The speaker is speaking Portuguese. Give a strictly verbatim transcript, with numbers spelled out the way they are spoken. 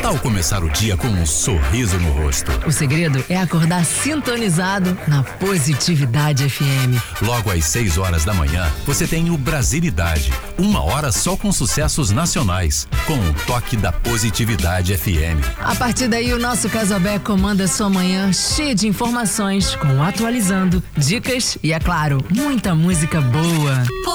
tal começar o dia com um sorriso no rosto? O segredo é acordar sintonizado na Positividade F M. Logo às seis horas da manhã, você tem o Brasilidade. Uma hora só com sucessos nacionais, com o toque da Positividade F M. A partir daí, o nosso Casalbé comanda sua manhã cheia de informações, com Atualizando, dicas e, é claro, muita música boa.